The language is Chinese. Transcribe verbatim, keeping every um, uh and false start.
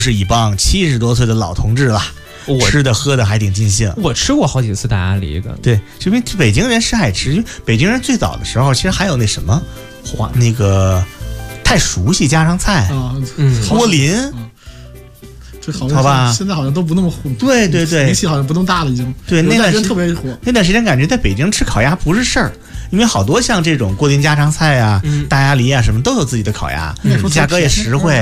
是一帮七十多岁的老同志了，吃的喝的还挺尽兴。 我吃过好几次大鸭梨的， 对，因为北京人是爱吃，因为北京人最早的时候其实还有那什么，花那个太熟悉家常菜啊， 嗯， 郭林。 嗯这好像好吧， 现在好像都不那么火， 对对对， 名气好像不那么大了，已经。 对，那段时间特别火。 那段时间感觉在北京吃烤鸭不是事儿，因为好多像这种郭林家常菜啊、嗯、大鸭梨啊什么都有自己的烤鸭，嗯、价格也实惠。